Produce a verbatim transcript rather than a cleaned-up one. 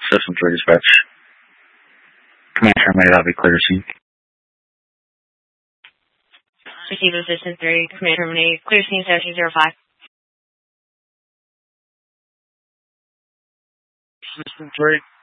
System three dispatch. Command terminated, I'll be clear to scene. Receive System three, command terminated, clear scene seven two zero five. System three,